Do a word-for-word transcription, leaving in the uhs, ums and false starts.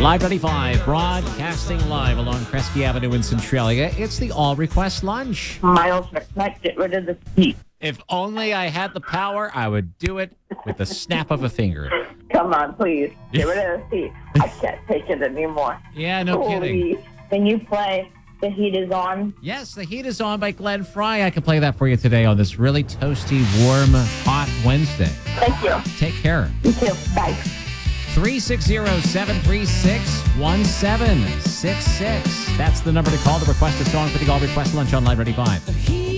Live ninety-five, broadcasting live along Kresge Avenue in Centralia. It's the All Request Lunch. Miles McNutt, get rid of the heat. If only I had the power, I would do it with the snap of a finger. Come on, please. Get rid of the heat. I can't take it anymore. Yeah, no kidding. Please. Can you play The Heat Is On? Yes, The Heat Is On by Glenn Frey. I can play that for you today on this really toasty, warm, hot Wednesday. Thank you. Take care. You too. Bye. three six zero, seven three six, one seven six six. That's the number to call to request a song for the All Request Lunch on Live ninety-five.